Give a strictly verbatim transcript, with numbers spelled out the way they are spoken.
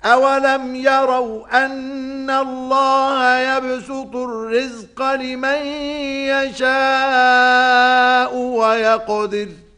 أولم يروا أن الله يبسط الرزق لمن يشاء ويقدر